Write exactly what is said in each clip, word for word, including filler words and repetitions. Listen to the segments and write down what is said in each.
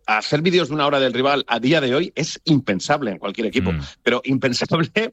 hacer vídeos de una hora del rival a día de hoy es impensable en cualquier equipo, mm. pero impensable, eh,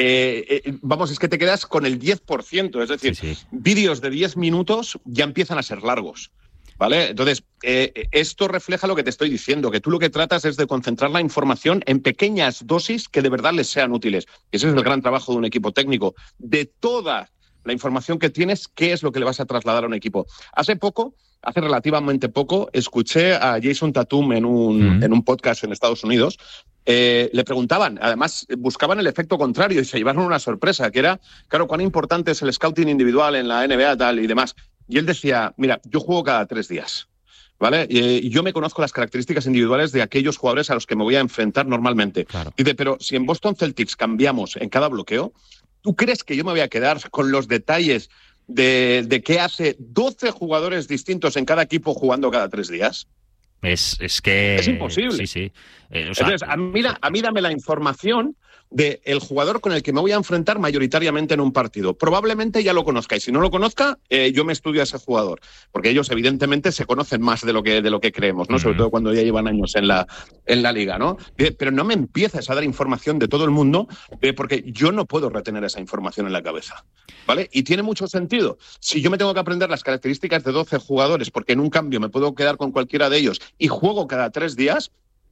eh, vamos, es que te quedas con el diez por ciento, es decir, sí, sí. vídeos de diez minutos ya empiezan a ser largos. ¿Vale? Entonces, eh, esto refleja lo que te estoy diciendo, que tú lo que tratas es de concentrar la información en pequeñas dosis que de verdad les sean útiles. Ese es el gran trabajo de un equipo técnico. De toda la información que tienes, ¿qué es lo que le vas a trasladar a un equipo? Hace poco, hace relativamente poco, escuché a Jason Tatum en un, mm. en un podcast en Estados Unidos. Eh, le preguntaban, además buscaban el efecto contrario y se llevaron una sorpresa, que era, claro, cuán importante es el scouting individual en la N B A tal y demás. Y él decía, mira, yo juego cada tres días, ¿vale? Y yo me conozco las características individuales de aquellos jugadores a los que me voy a enfrentar normalmente. Claro. Y dice, pero si en Boston Celtics cambiamos en cada bloqueo, ¿tú crees que yo me voy a quedar con los detalles de, de qué hace doce jugadores distintos en cada equipo jugando cada tres días? Es, es que... Es imposible. Sí, sí. Eh, o sea, Entonces, a mí, a mí dame la información del jugador con el que me voy a enfrentar mayoritariamente en un partido. Probablemente ya lo conozcáis. Si no lo conozca, eh, yo me estudio a ese jugador. Porque ellos, evidentemente, se conocen más de lo que, de lo que creemos, ¿no? Uh-huh. Sobre todo cuando ya llevan años en la, en la liga, ¿no? Eh, pero no me empieces a dar información de todo el mundo, eh, porque yo no puedo retener esa información en la cabeza, ¿vale? Y tiene mucho sentido. Si yo me tengo que aprender las características de doce jugadores, porque en un cambio me puedo quedar con cualquiera de ellos, y juego cada tres días,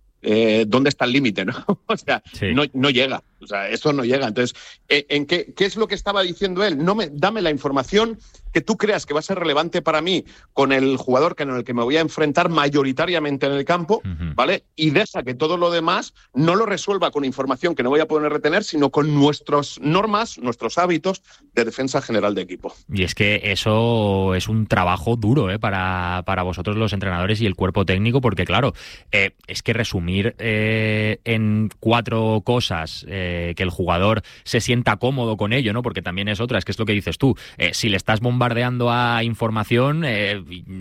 Eh, ¿dónde está el límite? ¿No? O sea, sí. no, no llega. O sea, eso no llega. Entonces, eh, ¿en qué, qué es lo que estaba diciendo él? No me, dame la información que tú creas que va a ser relevante para mí con el jugador con el que me voy a enfrentar mayoritariamente en el campo, uh-huh. ¿vale? Y deja que todo lo demás no lo resuelva con información que no voy a poder retener, sino con nuestras normas, nuestros hábitos de defensa general de equipo. Y es que eso es un trabajo duro, ¿eh? para, para vosotros los entrenadores y el cuerpo técnico, porque claro, eh, es que resumir eh, en cuatro cosas eh, que el jugador se sienta cómodo con ello, ¿no? Porque también es otra, es que es lo que dices tú, eh, si le estás bombardeando a información, eh,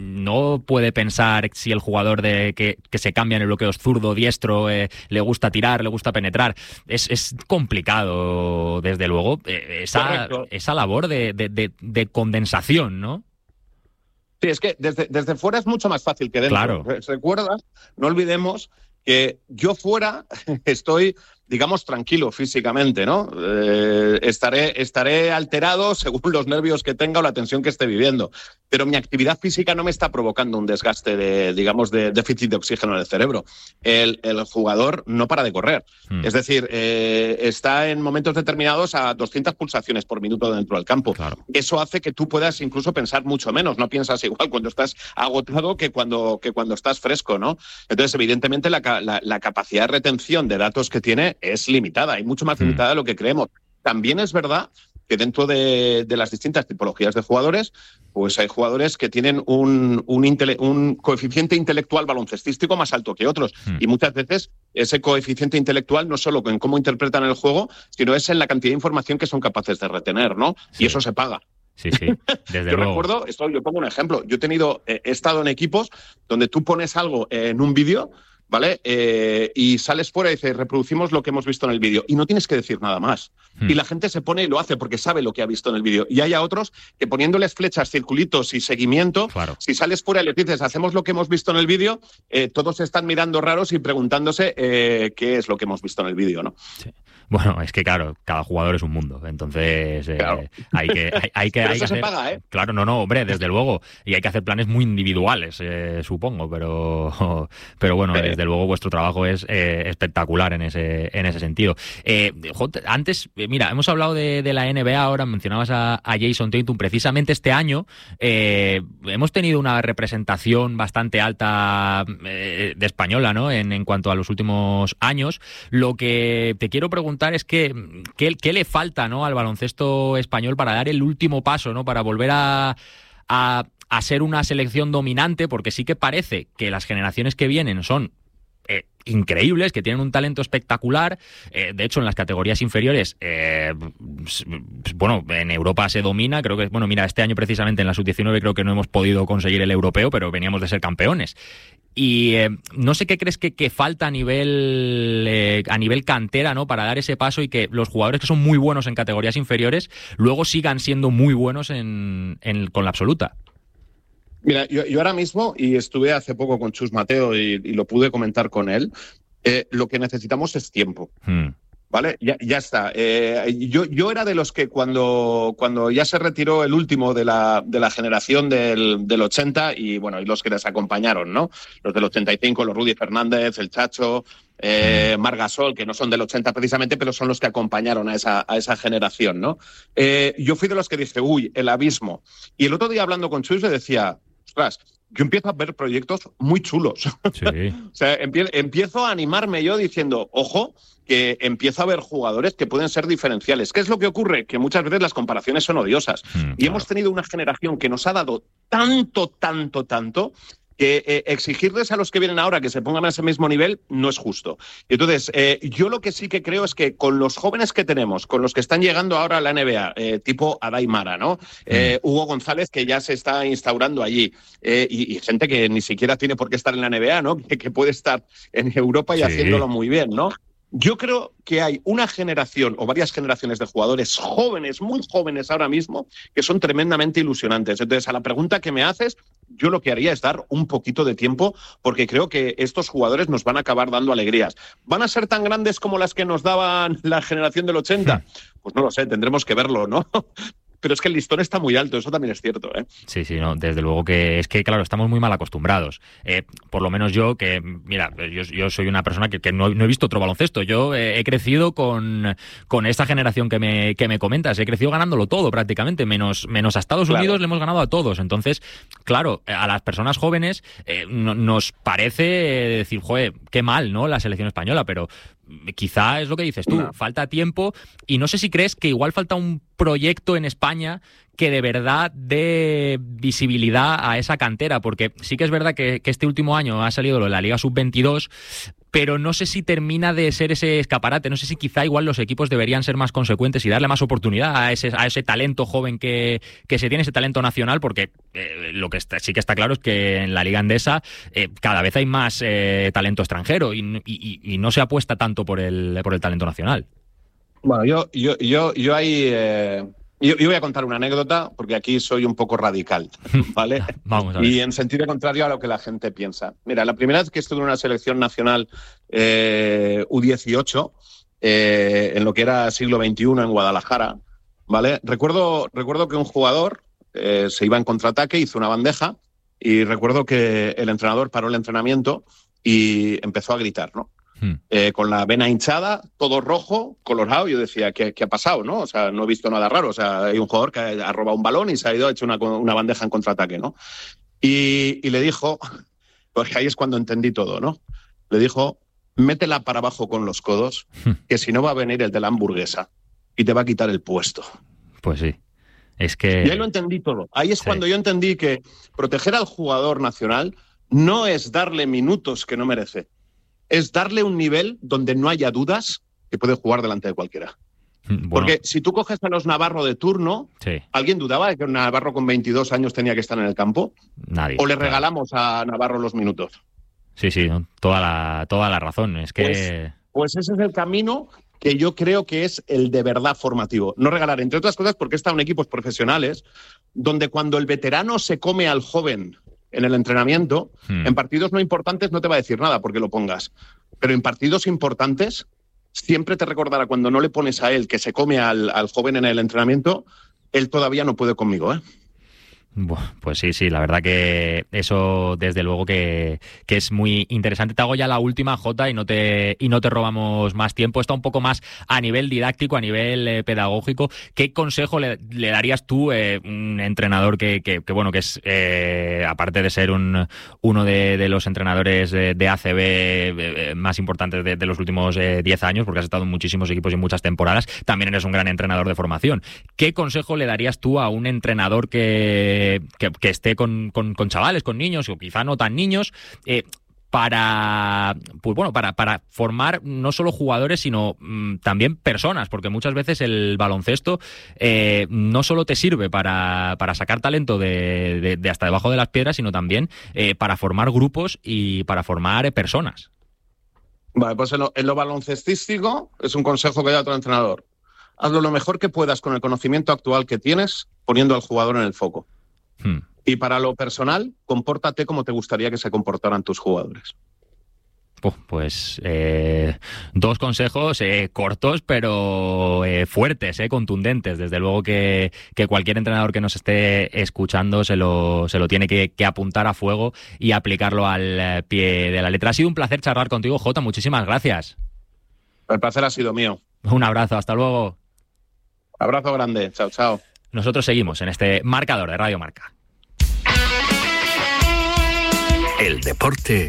no puede pensar si el jugador de que, que se cambia en el bloqueo es zurdo, diestro, eh, le gusta tirar, le gusta penetrar. Es, es complicado, desde luego, eh, esa, esa labor de, de, de, de condensación, ¿no? Sí, es que desde, desde fuera es mucho más fácil que dentro. Claro. ¿Recuerdas? No olvidemos que yo fuera estoy, digamos, tranquilo físicamente, ¿no? Eh, estaré, estaré alterado según los nervios que tenga o la tensión que esté viviendo. Pero mi actividad física no me está provocando un desgaste de, digamos, de déficit de oxígeno en el cerebro. El, el jugador no para de correr. Mm. Es decir, eh, está en momentos determinados a doscientas pulsaciones por minuto dentro del campo. Claro. Eso hace que tú puedas incluso pensar mucho menos. No piensas igual cuando estás agotado que cuando, que cuando estás fresco, ¿no? Entonces, evidentemente, la, la, la capacidad de retención de datos que tiene es limitada, y mucho más limitada de lo que creemos. También es verdad que dentro de, de las distintas tipologías de jugadores, pues hay jugadores que tienen un, un, intele- un coeficiente intelectual baloncestístico más alto que otros. Mm. Y muchas veces ese coeficiente intelectual no solo en cómo interpretan el juego, sino es en la cantidad de información que son capaces de retener, ¿no? Sí. Y eso se paga. Sí, sí, desde yo luego. recuerdo, esto, yo pongo un ejemplo. Yo he tenido, eh, he estado en equipos donde tú pones algo en un vídeo, ¿vale? Eh, y sales fuera y dices, reproducimos lo que hemos visto en el vídeo. Y no tienes que decir nada más. Hmm. Y la gente se pone y lo hace porque sabe lo que ha visto en el vídeo. Y hay a otros que poniéndoles flechas, circulitos y seguimiento, claro. si sales fuera y les dices, hacemos lo que hemos visto en el vídeo, eh, todos se están mirando raros y preguntándose eh, qué es lo que hemos visto en el vídeo, ¿no? Sí. Bueno, es que claro, cada jugador es un mundo, entonces eh, claro. hay que hay, hay que, pero hay eso que se hacer... paga, ¿eh? Claro, no, no, hombre, desde luego, y hay que hacer planes muy individuales, eh, supongo, pero pero bueno, sí. desde luego vuestro trabajo es eh, espectacular en ese en ese sentido. Eh, antes, mira, hemos hablado de, de la N B A, ahora mencionabas a, a Jason Tatum. Precisamente este año eh, hemos tenido una representación bastante alta eh, de española, ¿no? En, en cuanto a los últimos años. Lo que te quiero preguntar es que ¿qué, qué le falta, ¿no?, al baloncesto español para dar el último paso, ¿no?, para volver a, a, a ser una selección dominante? Porque sí que parece que las generaciones que vienen son eh, increíbles, que tienen un talento espectacular. Eh, de hecho, en las categorías inferiores, eh, bueno, en Europa se domina. Creo que, bueno, mira, este año precisamente en la sub diecinueve creo que no hemos podido conseguir el europeo, pero veníamos de ser campeones. Y eh, no sé qué crees que, que falta a nivel eh, a nivel cantera, ¿no?, para dar ese paso y que los jugadores que son muy buenos en categorías inferiores luego sigan siendo muy buenos en, en con la absoluta. Mira, yo, yo ahora mismo, y estuve hace poco con Chus Mateo y, y lo pude comentar con él, eh, lo que necesitamos es tiempo. Hmm. ¿Vale? Ya, ya está. Eh, yo, yo era de los que cuando, cuando ya se retiró el último de la, de la generación del, del ochenta y bueno, y los que les acompañaron, ¿no? Los del ochenta y cinco, los Rudy Fernández, el Chacho, eh, Marc Gasol, que no son del ochenta precisamente, pero son los que acompañaron a esa, a esa generación, ¿no? Eh, yo fui de los que dije, uy, el abismo. Y el otro día hablando con Chus le decía, ostras, yo empiezo a ver proyectos muy chulos. Sí. O sea, empie- empiezo a animarme yo diciendo, ojo, que empiezo a ver jugadores que pueden ser diferenciales. ¿Qué es lo que ocurre? Que muchas veces las comparaciones son odiosas. Mm, y claro. Hemos tenido una generación que nos ha dado tanto, tanto, tanto, que eh, exigirles a los que vienen ahora que se pongan a ese mismo nivel no es justo. Y entonces, eh, yo lo que sí que creo es que con los jóvenes que tenemos, con los que están llegando ahora a la N B A, eh, tipo Adai Mara, ¿no? Eh, mm. Hugo González, que ya se está instaurando allí, eh, y, y gente que ni siquiera tiene por qué estar en la N B A, ¿no? Que, que puede estar en Europa y sí. haciéndolo muy bien, ¿no? Yo creo que hay una generación o varias generaciones de jugadores jóvenes, muy jóvenes ahora mismo, que son tremendamente ilusionantes. Entonces, a la pregunta que me haces, yo lo que haría es dar un poquito de tiempo porque creo que estos jugadores nos van a acabar dando alegrías. ¿Van a ser tan grandes como las que nos daban la generación del ochenta? Pues no lo sé, tendremos que verlo, ¿no? Pero es que el listón está muy alto, eso también es cierto, ¿eh? Sí, sí, no, desde luego que es que, claro, estamos muy mal acostumbrados. Eh, por lo menos yo, que, mira, yo, yo soy una persona que, que no, no he visto otro baloncesto. Yo eh, he crecido con, con esta generación que me, que me comentas. He crecido ganándolo todo prácticamente, menos, menos a Estados claro. Unidos le hemos ganado a todos. Entonces, claro, a las personas jóvenes eh, no, nos parece decir, joder, qué mal, ¿no? La selección española, pero quizá es lo que dices tú, no. falta tiempo y no sé si crees que igual falta un proyecto en España que de verdad dé visibilidad a esa cantera, porque sí que es verdad que, que este último año ha salido lo de la Liga sub veintidós, pero no sé si termina de ser ese escaparate, no sé si quizá igual los equipos deberían ser más consecuentes y darle más oportunidad a ese, a ese talento joven que, que se tiene, ese talento nacional, porque eh, lo que está, sí que está claro es que en la Liga Endesa eh, cada vez hay más eh, talento extranjero y, y, y no se apuesta tanto por el, por el talento nacional. Bueno, yo, yo, yo, yo ahí... Eh... Yo, yo voy a contar una anécdota, porque aquí soy un poco radical, ¿vale? Vamos a ver. Y en sentido contrario a lo que la gente piensa. Mira, la primera vez que estuve en una selección nacional eh, U dieciocho, eh, en lo que era siglo veintiuno en Guadalajara, ¿vale? Recuerdo, recuerdo que un jugador eh, se iba en contraataque, hizo una bandeja, y recuerdo que el entrenador paró el entrenamiento y empezó a gritar, ¿no? Eh, con la vena hinchada, todo rojo, colorado. Yo decía, ¿qué, ¿qué ha pasado? ¿No? O sea, no he visto nada raro. O sea, hay un jugador que ha robado un balón y se ha ido a hecho una, una bandeja en contraataque, ¿no? Y, y le dijo, porque ahí es cuando entendí todo, ¿no? Le dijo, métela para abajo con los codos, que si no va a venir el de la hamburguesa y te va a quitar el puesto. Pues sí. Es que... Y ahí lo entendí todo. Ahí es sí. cuando yo entendí que proteger al jugador nacional no es darle minutos que no merece. Es darle un nivel donde no haya dudas que puede jugar delante de cualquiera. Bueno. Porque si tú coges a los Navarro de turno, sí. ¿alguien dudaba de que un Navarro con veintidós años tenía que estar en el campo? Nadie. ¿O le claro. regalamos a Navarro los minutos? Sí, sí, ¿no? toda, la, toda la razón. Es que... Pues, pues ese es el camino que yo creo que es el de verdad formativo. No regalar, entre otras cosas, porque están en equipos profesionales, donde cuando el veterano se come al joven en el entrenamiento, hmm. en partidos no importantes no te va a decir nada porque lo pongas. Pero en partidos importantes siempre te recordará cuando no le pones a él que se come al, al joven en el entrenamiento, él todavía no puede conmigo, ¿eh? Pues sí, sí, la verdad que eso desde luego que, que es muy interesante. Te hago ya la última, Jota, y no te y no te robamos más tiempo. Está un poco más a nivel didáctico, a nivel eh, pedagógico. ¿Qué consejo le, le darías tú, eh, un entrenador que, que, que bueno, que es, eh, aparte de ser un uno de, de los entrenadores de, de A C B eh, más importantes de, de los últimos diez eh, años, porque has estado en muchísimos equipos y en muchas temporadas, también eres un gran entrenador de formación? ¿Qué consejo le darías tú a un entrenador que Que, que esté con, con, con chavales, con niños, o quizá no tan niños, eh, para pues bueno, para, para formar no solo jugadores, sino mmm, también personas, porque muchas veces el baloncesto eh, no solo te sirve para, para sacar talento de, de, de hasta debajo de las piedras, sino también eh, para formar grupos y para formar personas. Vale, pues en lo, en lo baloncestístico es un consejo que da a tu entrenador. Hazlo lo mejor que puedas con el conocimiento actual que tienes, poniendo al jugador en el foco. Hmm. Y para lo personal, compórtate como te gustaría que se comportaran tus jugadores. Pues eh, dos consejos eh, cortos, pero eh, fuertes, eh, contundentes. Desde luego que, que cualquier entrenador que nos esté escuchando se lo, se lo tiene que, que apuntar a fuego y aplicarlo al pie de la letra. Ha sido un placer charlar contigo, Jota. Muchísimas gracias. El placer ha sido mío. Un abrazo, hasta luego. Abrazo grande, chao, chao. Nosotros seguimos en este marcador de Radio Marca. El deporte.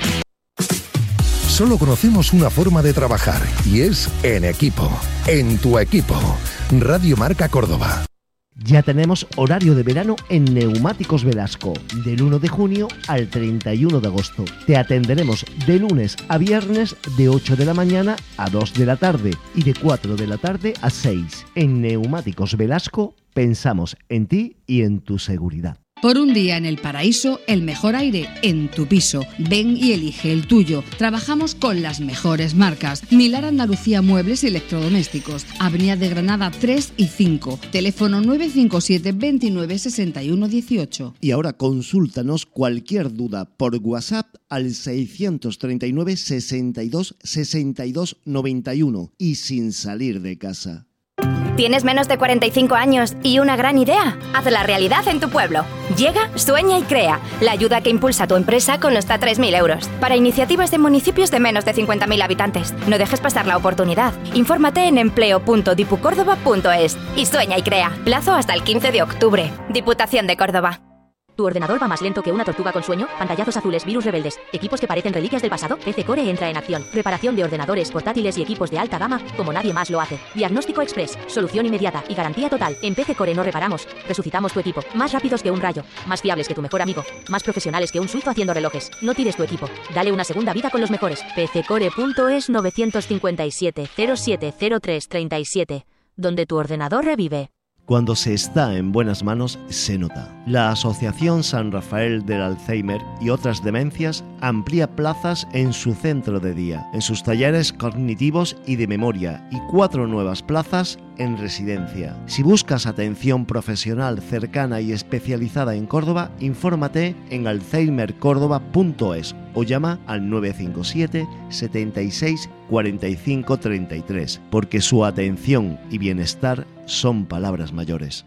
Solo conocemos una forma de trabajar y es en equipo, en tu equipo. Radio Marca Córdoba. Ya tenemos horario de verano en Neumáticos Velasco, del uno de junio al treinta y uno de agosto. Te atenderemos de lunes a viernes de ocho de la mañana a dos de la tarde y de cuatro de la tarde a seis. En Neumáticos Velasco pensamos en ti y en tu seguridad. Por un día en el paraíso, el mejor aire en tu piso. Ven y elige el tuyo. Trabajamos con las mejores marcas. Milar Andalucía Muebles y Electrodomésticos. Avenida de Granada tres y cinco. Teléfono nueve cinco siete, veintinueve, sesenta y uno, dieciocho. Y ahora consúltanos cualquier duda por WhatsApp al seiscientos treinta y nueve, sesenta y dos, sesenta y dos, noventa y uno y sin salir de casa. ¿Tienes menos de cuarenta y cinco años y una gran idea? Hazla realidad en tu pueblo. Llega, sueña y crea. La ayuda que impulsa tu empresa con hasta tres mil euros. Para iniciativas de municipios de menos de cincuenta mil habitantes. No dejes pasar la oportunidad. Infórmate en empleo punto dipucórdoba punto es y sueña y crea. Plazo hasta el quince de octubre. Diputación de Córdoba. ¿Tu ordenador va más lento que una tortuga con sueño? Pantallazos azules, virus rebeldes, equipos que parecen reliquias del pasado. P C Core entra en acción. Reparación de ordenadores, portátiles y equipos de alta gama como nadie más lo hace. Diagnóstico express, solución inmediata y garantía total. En P C Core no reparamos, resucitamos tu equipo. Más rápidos que un rayo, más fiables que tu mejor amigo, más profesionales que un suizo haciendo relojes. No tires tu equipo, dale una segunda vida con los mejores. P C Core punto es nueve cinco siete, cero siete cero tres, treinta y siete, donde tu ordenador revive. Cuando se está en buenas manos, se nota. La Asociación San Rafael del Alzheimer y otras demencias amplía plazas en su centro de día, en sus talleres cognitivos y de memoria, y cuatro nuevas plazas en residencia. Si buscas atención profesional cercana y especializada en Córdoba, infórmate en alzheimer córdoba punto es o llama al nueve cinco siete, setenta y seis, cuarenta y cinco, treinta y tres, porque su atención y bienestar son palabras mayores.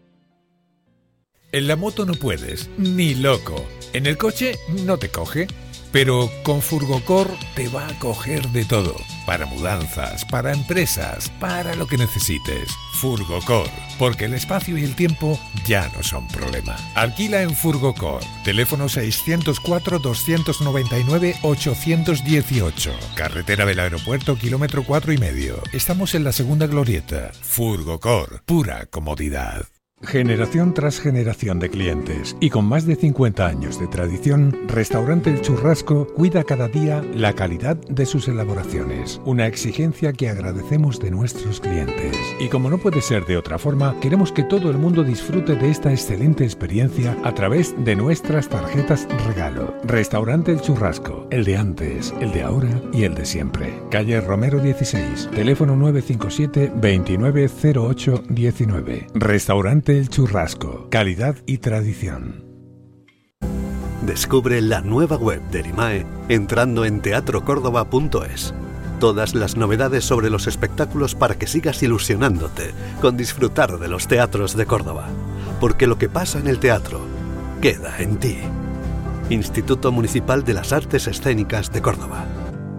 En la moto no puedes, ni loco. En el coche no te coge. Pero con Furgocor te va a coger de todo. Para mudanzas, para empresas, para lo que necesites. Furgocor, porque el espacio y el tiempo ya no son problema. Alquila en Furgocor. Teléfono seiscientos cuatro, doscientos noventa y nueve, ochocientos dieciocho. Carretera del Aeropuerto, kilómetro cuatro y medio. Estamos en la segunda glorieta. Furgocor, pura comodidad. Generación tras generación de clientes y con más de cincuenta años de tradición, Restaurante El Churrasco cuida cada día la calidad de sus elaboraciones, una exigencia que agradecemos de nuestros clientes. Y como no puede ser de otra forma, queremos que todo el mundo disfrute de esta excelente experiencia a través de nuestras tarjetas regalo. Restaurante El Churrasco, el de antes, el de ahora y el de siempre. Calle Romero dieciséis, teléfono nueve cinco siete, veintinueve cero ocho diecinueve. Restaurante El Churrasco, calidad y tradición. Descubre la nueva web del I M A E entrando en teatro córdoba punto es. Todas las novedades sobre los espectáculos para que sigas ilusionándote con disfrutar de los teatros de Córdoba. Porque lo que pasa en el teatro queda en ti. Instituto Municipal de las Artes Escénicas de Córdoba.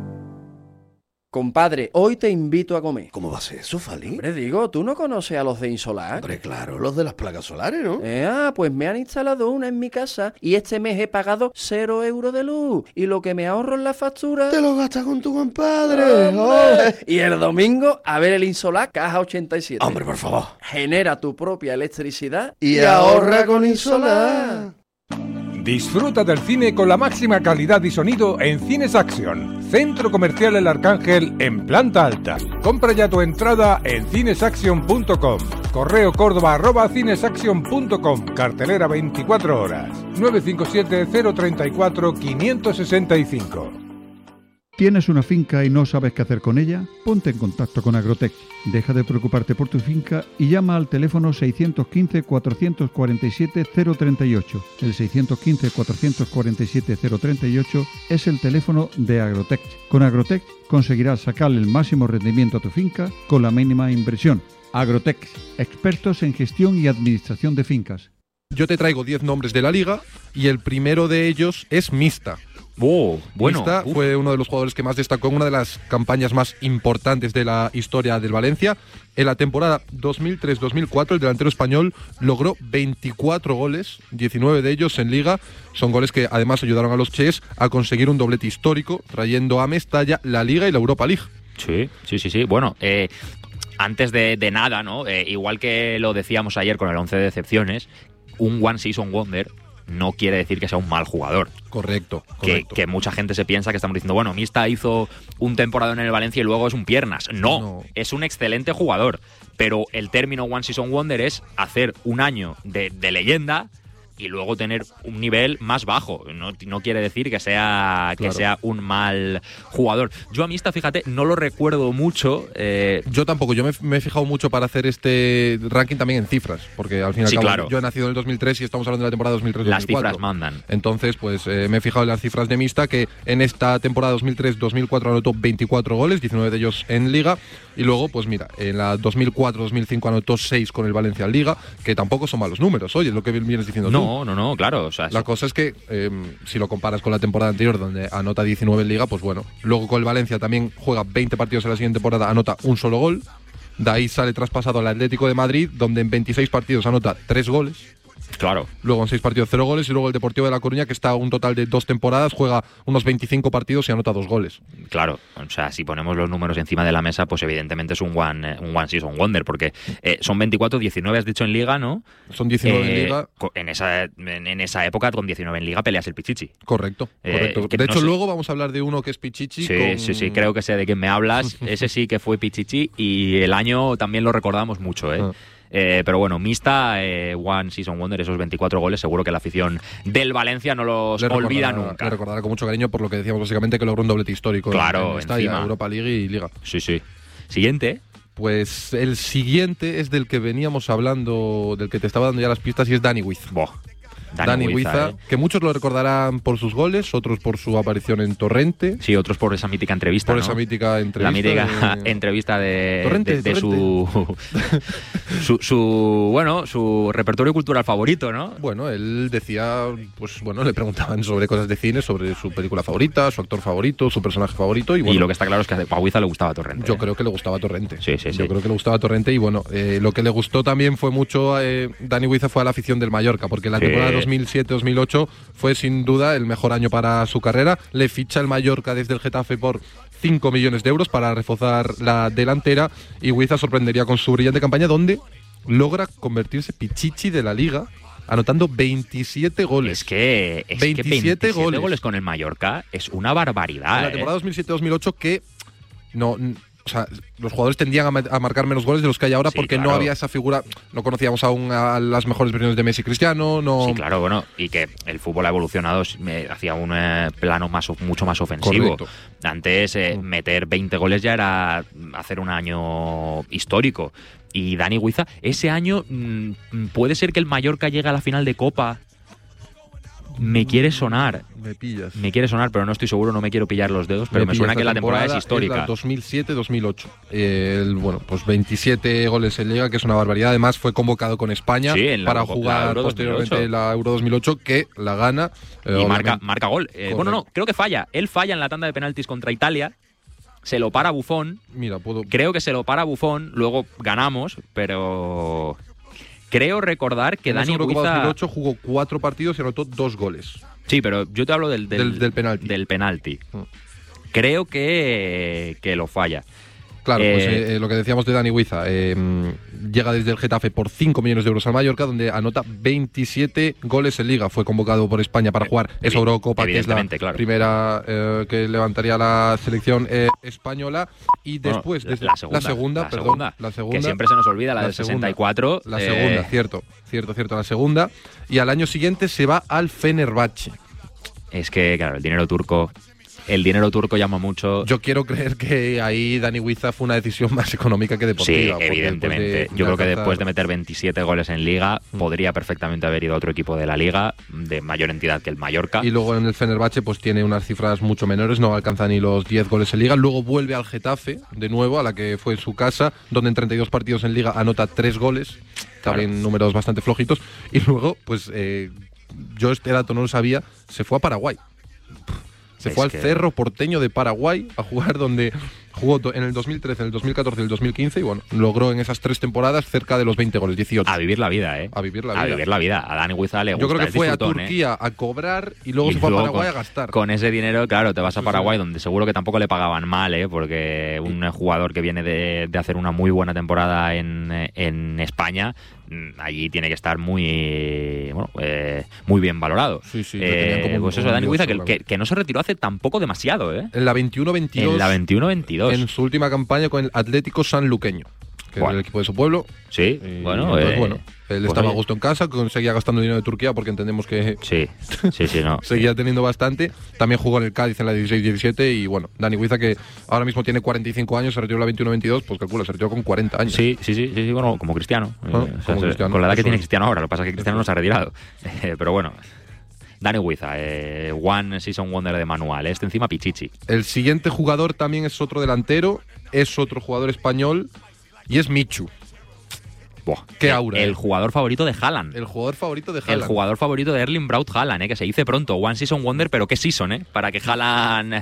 Compadre, hoy te invito a comer. ¿Cómo va a ser eso, Fali? Hombre, digo, ¿tú no conoces a los de Insolar? Hombre, claro, los de las placas solares, ¿no? Eh, ah, pues me han instalado una en mi casa y este mes he pagado cero euros de luz. Y lo que me ahorro en la factura... ¡Te lo gastas con tu compadre! ¡Oh! Y el domingo, a ver el Insolar Caja ochenta y siete. ¡Hombre, por favor! Genera tu propia electricidad y, y ahorra con Insolar. Disfruta del cine con la máxima calidad y sonido en Cines Action, Centro Comercial El Arcángel en planta alta. Compra ya tu entrada en cinesaction punto com. Correo córdoba arroba cinesaction punto com. Cartelera veinticuatro horas. nueve cinco siete, cero tres cuatro, cinco seis cinco. ¿Tienes una finca y no sabes qué hacer con ella? Ponte en contacto con Agrotech. Deja de preocuparte por tu finca y llama al teléfono seiscientos quince, cuatrocientos cuarenta y siete, cero treinta y ocho. El seiscientos quince, cuatrocientos cuarenta y siete, cero treinta y ocho es el teléfono de Agrotech. Con Agrotech conseguirás sacarle el máximo rendimiento a tu finca con la mínima inversión. Agrotech, expertos en gestión y administración de fincas. Yo te traigo diez nombres de la liga y el primero de ellos es Mista. Oh, bueno. Mista uf. fue uno de los jugadores que más destacó en una de las campañas más importantes de la historia del Valencia. En la temporada dos mil tres dos mil cuatro el delantero español logró veinticuatro goles, diecinueve de ellos en Liga. Son goles que además ayudaron a los Ches a conseguir un doblete histórico, trayendo a Mestalla la Liga y la Europa League. Sí, sí, sí, sí. Bueno, eh, antes de, de nada, ¿no? Eh, igual que lo decíamos ayer con el once de decepciones, un One Season Wonder no quiere decir que sea un mal jugador. Correcto, Que, correcto. que mucha gente se piensa que estamos diciendo, bueno, Mista hizo un temporada en el Valencia y luego es un piernas. No, no, es un excelente jugador. Pero el término One Season Wonder es hacer un año de, de leyenda y luego tener un nivel más bajo. No, no quiere decir que sea, que claro. sea un mal jugador. Yo a Mista, fíjate, no lo recuerdo mucho. Eh... Yo tampoco. Yo me, me he fijado mucho para hacer este ranking también en cifras. Porque al fin y al sí, cabo claro. yo he nacido en el dos mil tres y estamos hablando de la temporada dos mil tres dos mil cuatro. Las cifras mandan. Entonces, pues eh, me he fijado en las cifras de Mista, que en esta temporada dos mil tres dos mil cuatro anotó veinticuatro goles, diecinueve de ellos en Liga. Y luego, pues mira, en la dos mil cuatro dos mil cinco anotó seis con el Valencia en Liga, que tampoco son malos números. Oye, es lo que vienes diciendo no, tú. No, no, no, claro. O sea, la sí. cosa es que eh, si lo comparas con la temporada anterior, donde anota diecinueve en Liga, pues bueno. Luego con el Valencia también juega veinte partidos en la siguiente temporada, anota un solo gol. De ahí sale traspasado al Atlético de Madrid, donde en veintiséis partidos anota tres goles. Claro. Luego en seis partidos, cero goles. Y luego el Deportivo de La Coruña, que está a un total de dos temporadas, juega unos veinticinco partidos y anota dos goles. Claro, o sea, si ponemos los números encima de la mesa, pues evidentemente es un one, un one season wonder, porque eh, son veinticuatro, diecinueve has dicho en Liga, ¿no? Son diecinueve eh, en Liga. En esa, en, en esa época, con diecinueve en Liga, peleas el Pichichi. Correcto, correcto. Eh, de hecho, no luego vamos a hablar de uno que es Pichichi. Sí, con... sí, sí, creo que sé de quién me hablas. Ese sí que fue Pichichi y el año también lo recordamos mucho, ¿eh? Ah. Eh, pero bueno, Mista, eh, One Season Wonder, esos veinticuatro goles, seguro que la afición del Valencia no los le olvida recordará, nunca. Le recordará con mucho cariño por lo que decíamos básicamente, que logró un doblete histórico. Claro, en esta, encima. Europa League y Liga. Sí, sí. Siguiente. Pues el siguiente es del que veníamos hablando, del que te estaba dando ya las pistas, y es Dani Huiza. Boh. Dani, Dani Huiza, eh. que muchos lo recordarán por sus goles, otros por su aparición en Torrente. Sí, otros por esa mítica entrevista, Por ¿no? esa mítica entrevista. La mítica de... entrevista de, Torrente, de, de Torrente. Su, su, su, bueno, su repertorio cultural favorito, ¿no? Bueno, él decía, pues bueno, le preguntaban sobre cosas de cine, sobre su película favorita, su actor favorito, su personaje favorito. Y, bueno, y lo que está claro es que a Huiza le gustaba Torrente. Yo ¿eh? creo que le gustaba Torrente. Sí, sí, sí. Yo creo que le gustaba Torrente y bueno, eh, lo que le gustó también fue mucho, eh, Dani Huiza fue a la afición del Mallorca, porque la sí. temporada dos mil siete dos mil ocho fue sin duda el mejor año para su carrera. Le ficha el Mallorca desde el Getafe por cinco millones de euros para reforzar la delantera, y Huiza sorprendería con su brillante campaña, donde logra convertirse Pichichi de la Liga, anotando veintisiete goles. Es que, es veintisiete, que veintisiete goles. goles con el Mallorca es una barbaridad. En la temporada ¿eh? dos mil siete dos mil ocho, que no... O sea, los jugadores tendían a, a marcar menos goles de los que hay ahora, sí, porque claro. no había esa figura, no conocíamos aún a las mejores versiones de Messi y Cristiano. No... Sí, claro, bueno, y que el fútbol ha evolucionado hacia un eh, plano más, mucho más ofensivo. Correcto. Antes, eh, meter veinte goles ya era hacer un año histórico. Y Dani Huiza, ese año, mmm, puede ser que el Mallorca llegue a la final de Copa. Me quiere sonar. Me pillas. Me quiere sonar, pero no estoy seguro, no me quiero pillar los dedos, pero me, me suena que la temporada, temporada es histórica. Es la dos mil siete dos mil ocho. Eh, bueno, pues veintisiete goles en Liga, que es una barbaridad. Además, fue convocado con España sí, en la, para la jugar Euro posteriormente dos mil ocho. La Euro dos mil ocho, que la gana. Eh, y marca, marca gol. Eh, bueno, no, creo que falla. Él falla en la tanda de penaltis contra Italia. Se lo para Buffon. Mira, puedo... Creo que se lo para Buffon. Luego ganamos, pero... Creo recordar que en Dani Huiza... dos mil ocho jugó cuatro partidos y anotó dos goles. Sí, pero yo te hablo del, del, del, del penalti. Del penalti. Mm. Creo que, que lo falla. Claro, eh, pues eh, lo que decíamos de Dani Huiza, eh, llega desde el Getafe por cinco millones de euros al Mallorca, donde anota veintisiete goles en Liga. Fue convocado por España para jugar esa Eurocopa, que es la claro. primera eh, que levantaría la selección eh, española. Y después, bueno, desde la segunda, la segunda, la perdón, segunda, la segunda, que siempre se nos olvida, la, la del segunda, sesenta y cuatro. La eh, segunda, cierto, cierto, cierto, la segunda. Y al año siguiente se va al Fenerbahce. Es que, claro, el dinero turco... el dinero turco llama mucho. Yo quiero creer que ahí Dani Huiza fue una decisión más económica que deportiva. Sí, evidentemente. De, Yo de creo alcanzar... que después de meter veintisiete goles en Liga, mm. podría perfectamente haber ido a otro equipo de la Liga, de mayor entidad que el Mallorca. Y luego en el Fenerbahce pues tiene unas cifras mucho menores, no alcanza ni los diez goles en Liga. Luego vuelve al Getafe, de nuevo, a la que fue su casa, donde en treinta y dos partidos en Liga anota tres goles. También claro. números bastante flojitos. Y luego, pues eh, yo este dato no lo sabía, se fue a Paraguay. Se es fue al que... Cerro Porteño de Paraguay a jugar, donde jugó en el dos mil trece, en el dos mil catorce y el dos mil quince, y bueno, logró en esas tres temporadas cerca de los veinte goles, dieciocho. A vivir la vida, ¿eh? A vivir la vida. A vivir la vida. A Dani Huiza le gusta. Yo creo que fue disfrutón, a Turquía ¿eh? a cobrar y luego y se fue luego a Paraguay con, a gastar. Con ese dinero, claro, te vas a Paraguay, sí, sí. donde seguro que tampoco le pagaban mal, ¿eh? Porque un jugador que viene de, de hacer una muy buena temporada en, en España, allí tiene que estar muy bueno, eh, muy bien valorado. Sí, sí, eh, como pues eso, Dani Huiza, que, que, que no se retiró hace tampoco demasiado, ¿eh? En la veintiuno veintidós. En la veintiuno veintidós. En su última campaña con el Atlético Sanluqueño, que bueno. era el equipo de su pueblo. Sí, y bueno, entonces, eh, bueno, él pues estaba oye. a gusto en casa, seguía gastando dinero de Turquía porque entendemos que sí, sí, sí, no. seguía teniendo bastante. También jugó en el Cádiz en la dieciséis diecisiete y bueno, Dani Huiza, que ahora mismo tiene cuarenta y cinco años, se retiró en la veintiuno veintidós, pues calcula, se retiró con cuarenta años. Sí, sí, sí, sí, sí bueno, como Cristiano. ¿Ah? Eh, o sea, como Cristiano. Con la edad que Eso tiene es. Cristiano ahora, lo que pasa es que Cristiano no se ha retirado. Eh, pero bueno, Dani Huiza, eh, One Season Wonder de manual, este encima Pichichi. El siguiente jugador también es otro delantero, es otro jugador español y es Michu. Buah, qué el, aura. El eh. jugador favorito de Haaland. El jugador favorito de Haaland. El jugador favorito de Erling Braut Haaland, eh, que se dice pronto. One Season Wonder, pero qué season, ¿eh? Para que Haaland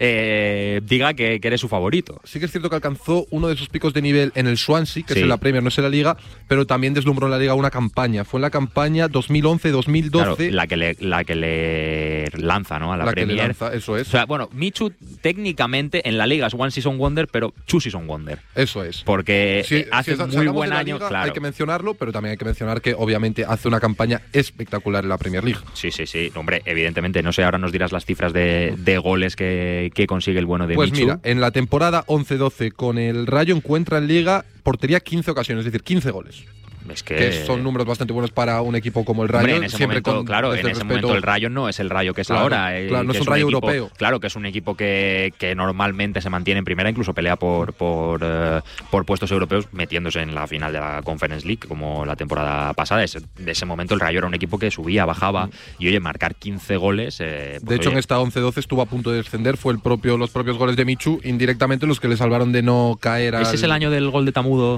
eh, diga que, que eres su favorito. Sí que es cierto que alcanzó uno de sus picos de nivel en el Swansea, que sí. es en la Premier, no es en la Liga, pero también deslumbró en la Liga una campaña. Fue en la campaña dos mil once dos mil doce. Claro, la que le, la que le lanza, ¿no? A la, la Premier. Que le lanza, eso es. O sea, bueno, Michu técnicamente en la Liga es One Season Wonder, pero Two Season Wonder. Eso es. Porque si, hace si muy buen año, Liga, claro. Hay que mencionarlo, pero también hay que mencionar que obviamente hace una campaña espectacular en la Premier League. Sí, sí, sí. Hombre, evidentemente, no sé, ahora nos dirás las cifras de, de goles que, que consigue el bueno de Pues Michu. mira, en la temporada once doce con el Rayo encuentra en Liga portería quince ocasiones, es decir, quince goles. Es que... que son números bastante buenos para un equipo como el Rayo. Hombre, en ese siempre momento, con, claro, en ese respeto. momento el Rayo no es el Rayo que es claro, ahora. Eh, claro, no que es un Rayo equipo, europeo. Claro, que es un equipo que, que normalmente se mantiene en primera, incluso pelea por, por, uh, por puestos europeos, metiéndose en la final de la Conference League, como la temporada pasada. Ese, de ese momento el Rayo era un equipo que subía, bajaba, mm. y oye, marcar quince goles... Eh, pues, de hecho, oye, en esta once doce estuvo a punto de descender, fue el propio, los propios goles de Michu, indirectamente los que le salvaron de no caer al... ¿Ese es el año del gol de Tamudo?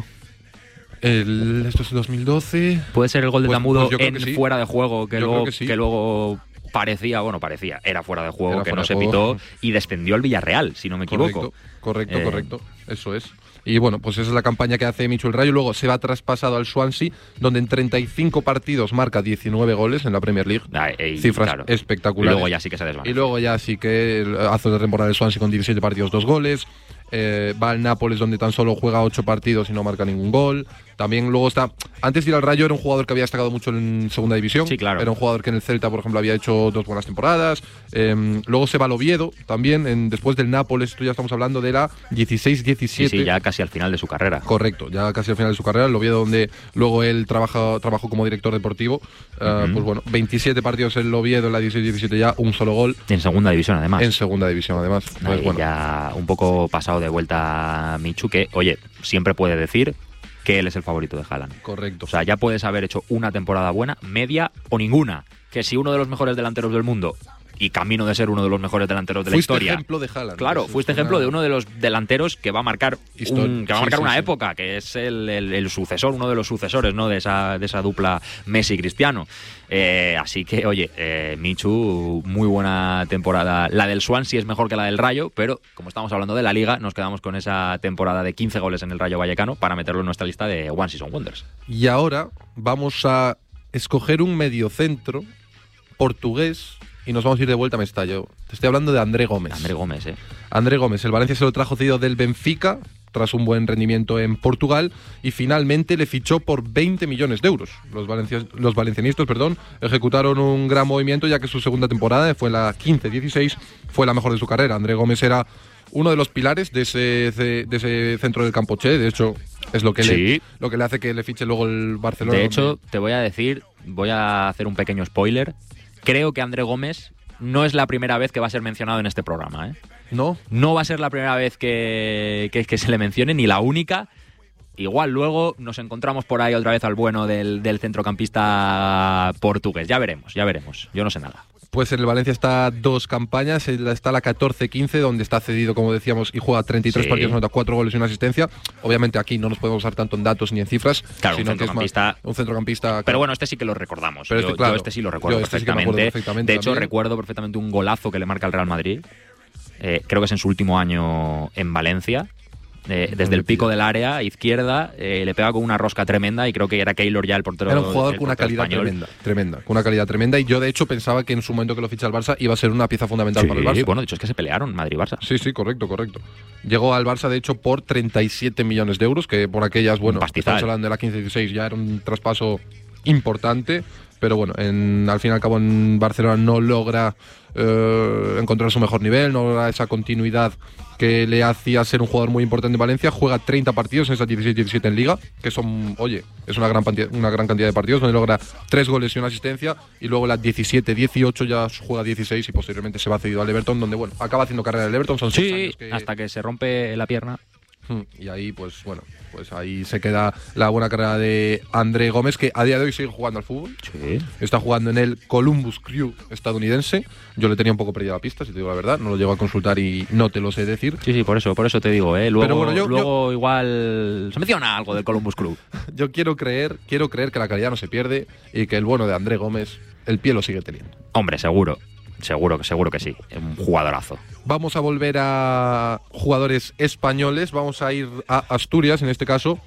El, esto es dos mil doce. Puede ser el gol de pues, Tamudo pues en sí. fuera de juego, que yo luego, que, sí. que luego parecía, bueno, parecía, era fuera de juego, era que fuera no se juego. pitó y descendió al Villarreal, si no me equivoco. Correcto, correcto, eh, correcto. Eso es. Y bueno, pues esa es la campaña que hace Michu el Rayo. Luego se va traspasado al Swansea, donde en treinta y cinco partidos marca diecinueve goles en la Premier League. Ah, y, Cifras claro. espectaculares. Y luego ya sí que se desvanece. Y luego ya sí que hace la temporada del Swansea con diecisiete partidos, dos goles. Eh, va al Nápoles, donde tan solo juega ocho partidos y no marca ningún gol. También luego está... Antes de ir al Rayo era un jugador que había destacado mucho en segunda división. Sí, claro. Era un jugador que en el Celta, por ejemplo, había hecho dos buenas temporadas. Eh, luego se va al Oviedo también. En, después del Nápoles, esto ya estamos hablando de la dieciséis diecisiete. Sí, sí, ya casi al final de su carrera. Correcto, ya casi al final de su carrera. El Oviedo, donde luego él trabaja, trabajó como director deportivo. Uh, uh-huh. Pues bueno, veintisiete partidos en el Oviedo, en la dieciséis diecisiete ya, un solo gol. En segunda división, además. En segunda división, además. Pues, Ahí, bueno. Ya un poco pasado de vuelta Michu, que, oye, siempre puede decir que él es el favorito de Haaland. Correcto. O sea, ya puedes haber hecho una temporada buena, media o ninguna. Que si uno de los mejores delanteros del mundo, y camino de ser uno de los mejores delanteros de fuiste la historia. ejemplo de Haaland. Claro, fuiste ejemplo de uno de los delanteros que va a marcar, un, que va a marcar sí, sí, una sí. época, que es el, el, el sucesor, uno de los sucesores, ¿no? de esa, de esa dupla Messi-Cristiano. Eh, así que, oye, eh, Michu, muy buena temporada. La del Swansea es mejor que la del Rayo, pero como estamos hablando de la Liga, nos quedamos con esa temporada de quince goles en el Rayo Vallecano para meterlo en nuestra lista de One Season Wonders. Y ahora vamos a escoger un mediocentro portugués y nos vamos a ir de vuelta a Mestalla. Te estoy hablando de André Gómez. André Gómez, ¿eh? André Gómez. El Valencia se lo trajo cedido del Benfica tras un buen rendimiento en Portugal y finalmente le fichó por veinte millones de euros. Los, valencia, los valencianistas perdón, ejecutaron un gran movimiento, ya que su segunda temporada, fue la quince dieciséis, fue la mejor de su carrera. André Gómez era uno de los pilares de ese, de ese centro del campo Che. De hecho, es lo que, sí. le, lo que le hace que le fiche luego el Barcelona. De hecho, donde... te voy a decir, voy a hacer un pequeño spoiler. Creo que André Gómez no es la primera vez que va a ser mencionado en este programa, ¿eh? ¿No? No va a ser la primera vez que, que, que se le mencione, ni la única. Igual luego nos encontramos por ahí otra vez al bueno del, del centrocampista portugués. Ya veremos, ya veremos. Yo no sé nada. Pues en el Valencia está dos campañas, está la catorce quince, donde está cedido, como decíamos, y juega treinta y tres sí. partidos, nota cuatro goles y una asistencia. Obviamente aquí no nos podemos usar tanto en datos ni en cifras, claro, sino un centrocampista, que es más un centrocampista. Claro. Pero bueno, este sí que lo recordamos. Pero yo, este, claro, yo este sí lo recuerdo este perfectamente. Sí perfectamente. De hecho, también. recuerdo perfectamente un golazo que le marca el Real Madrid. Eh, creo que es en su último año en Valencia. Eh, desde el pico del área izquierda eh, le pega con una rosca tremenda y creo que era Keylor ya el portero. Era un jugador el con una calidad español. tremenda, tremenda, con una calidad tremenda, y yo de hecho pensaba que en su momento que lo ficha el Barça iba a ser una pieza fundamental sí, para el Barça. Bueno, de hecho es que se pelearon Madrid-Barça. Sí, sí, correcto, correcto. Llegó al Barça de hecho por treinta y siete millones de euros, que por aquellas, bueno, estamos hablando de la quince dieciséis, ya era un traspaso importante. Pero bueno, en, al fin y al cabo en Barcelona no logra eh, encontrar su mejor nivel, no logra esa continuidad que le hacía ser un jugador muy importante en Valencia. Juega treinta partidos en esas dieciséis diecisiete en Liga, que son, oye, es una gran, una gran cantidad de partidos, donde logra tres goles y una asistencia, y luego las diecisiete dieciocho ya juega dieciséis y posteriormente se va cedido al Everton, donde bueno, acaba haciendo carrera en el Everton, son seis sí, años que... hasta que se rompe la pierna. Y ahí, pues bueno, pues ahí se queda la buena carrera de André Gómez, que a día de hoy sigue jugando al fútbol. Sí. Está jugando en el Columbus Crew estadounidense. Yo le tenía un poco perdida la pista, si te digo la verdad. No lo llego a consultar y no te lo sé decir. Sí, sí, por eso, por eso te digo, ¿eh? Luego, Pero bueno, yo, luego yo, igual se menciona algo del Columbus Crew. Yo quiero creer, quiero creer que la calidad no se pierde y que el bueno de André Gómez, el pie lo sigue teniendo. Hombre, seguro. Seguro, seguro que sí. Un jugadorazo. Vamos a volver a jugadores españoles. Vamos a ir a Asturias, en este caso.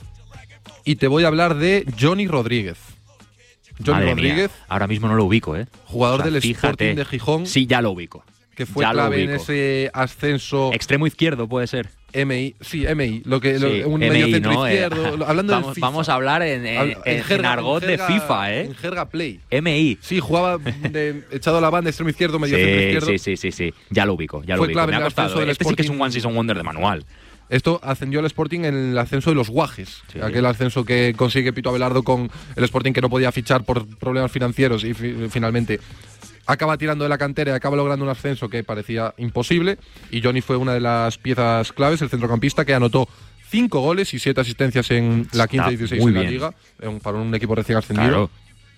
Y te voy a hablar de Johnny Rodríguez. Johnny Madre Rodríguez. Mía. Ahora mismo no lo ubico, ¿eh? Jugador o sea, del fíjate. Sporting de Gijón. Sí, ya lo ubico. Que fue ya clave en ese ascenso. Extremo izquierdo puede ser. M I, sí, M I, lo que, sí, lo, un M I, medio centro ¿no? izquierdo, eh, hablando vamos, del FIFA. Vamos a hablar en, en, en, en, jerga, en argot en jerga, de FIFA, ¿eh? En jerga play. M I. Sí, jugaba de, echado a la banda, extremo izquierdo, medio sí, centro izquierdo. Sí, sí, sí, sí, ya lo ubico, ya fue lo ubico. Clave Me en ha costado. Del este Sporting. sí que es un One Season Wonder de manual. Esto ascendió al Sporting en el ascenso de los Guajes, sí. aquel ascenso que consigue Pito Abelardo con el Sporting, que no podía fichar por problemas financieros y fi finalmente acaba tirando de la cantera y acaba logrando un ascenso que parecía imposible, y Johnny fue una de las piezas claves, el centrocampista que anotó cinco goles y siete asistencias en la quince dieciséis en la bien. Liga, para un equipo recién ascendido. Claro.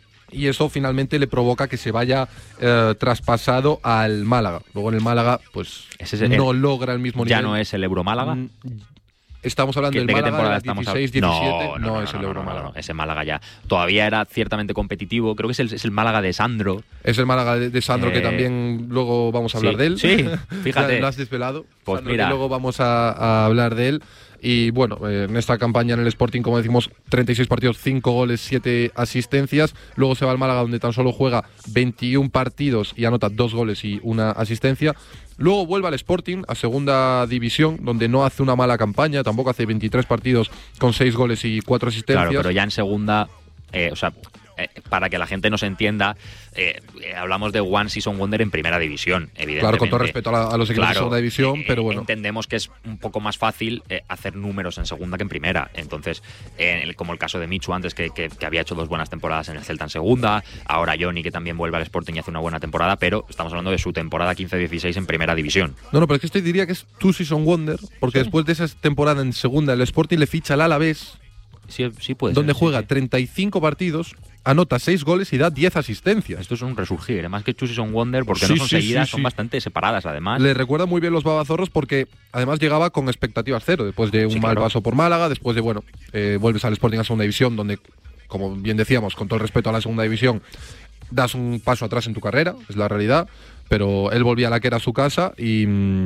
Y eso finalmente le provoca que se vaya eh, traspasado al Málaga. Luego en el Málaga, pues Ese es el, no logra el mismo ya nivel. Ya no es el Euro Málaga. Mm, Estamos hablando del ¿De qué Málaga temporada de estamos dieciséis diecisiete, no, no, no, no, es el no, Euro no, Málaga. No, no, ese Málaga ya. Todavía era ciertamente competitivo. Creo que es el, es el Málaga de Sandro. Es el Málaga de, de Sandro, eh, que también luego vamos a hablar sí, de él. Sí, fíjate. Lo has desvelado. Pues Sandro, mira. que luego vamos a, a hablar de él. Y bueno, eh, en esta campaña en el Sporting, como decimos, treinta y seis partidos, cinco goles, siete asistencias. Luego se va al Málaga, donde tan solo juega veintiún partidos y anota dos goles y una asistencia. Luego vuelve al Sporting, a segunda división, donde no hace una mala campaña, tampoco hace veintitrés partidos con seis goles y cuatro asistencias. Claro, pero ya en segunda, eh, o sea, eh, para que la gente nos entienda, eh, eh, hablamos de One Season Wonder en primera división, evidentemente. Claro, con todo respeto a, la, a los equipos claro, de segunda división, eh, pero bueno. Entendemos que es un poco más fácil eh, hacer números en segunda que en primera. Entonces, eh, el, como el caso de Michu antes, que, que, que había hecho dos buenas temporadas en el Celta en segunda, ahora Johnny, que también vuelve al Sporting y hace una buena temporada, pero estamos hablando de su temporada quince dieciséis en primera división. No, no, pero es que este diría que es Two Season Wonder, porque sí. Después de esa temporada en segunda, el Sporting le ficha al Alavés, sí, sí puede donde ser, juega sí, sí. treinta y cinco partidos, anota seis goles y da diez asistencias. Esto es un resurgir, más que Two Season Wonder, porque sí, no son sí, seguidas, sí, son sí. bastante separadas además. Le recuerda muy bien los babazorros porque además llegaba con expectativas cero, después de un sí, mal claro. paso por Málaga, después de, bueno, eh, vuelves al Sporting a segunda división, donde, como bien decíamos, con todo el respeto a la segunda división, das un paso atrás en tu carrera, es la realidad, pero él volvía a la que era su casa y,